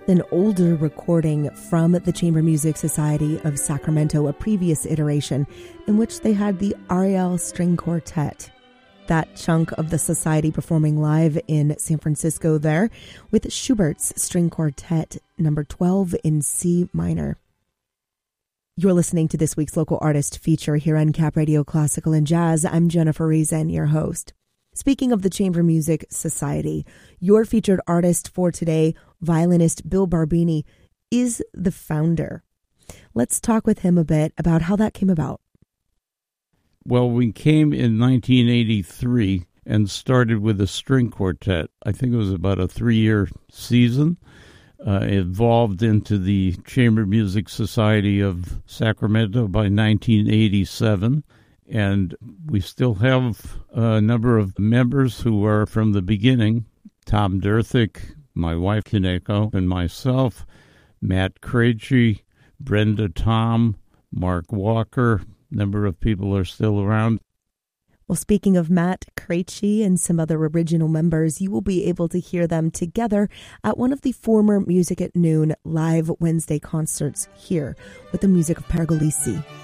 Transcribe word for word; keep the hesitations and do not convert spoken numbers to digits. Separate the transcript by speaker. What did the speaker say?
Speaker 1: An older recording from the Chamber Music Society of Sacramento, a previous iteration in which they had the Ariel String Quartet. That chunk of the society performing live in San Francisco there with Schubert's String Quartet number twelve in C minor. You're listening to this week's Local Artist feature here on Cap Radio Classical and Jazz. I'm Jennifer Reason, your host. Speaking of the Chamber Music Society, your featured artist for today, violinist Bill Barbini, is the founder. Let's talk with him a bit about how that came about.
Speaker 2: Well, we came in nineteen eighty-three and started with a string quartet. I think it was about a three-year season. Uh, evolved into the Chamber Music Society of Sacramento by nineteen eighty-seven. And we still have a number of members who are from the beginning. Tom Durthick, my wife Kineko, and myself, Matt Krejci, Brenda Tom, Mark Walker. Number of people are still around.
Speaker 1: Well, speaking of Matt Krejci and some other original members, you will be able to hear them together at one of the former Music at Noon live Wednesday concerts here with the music of Pergolesi.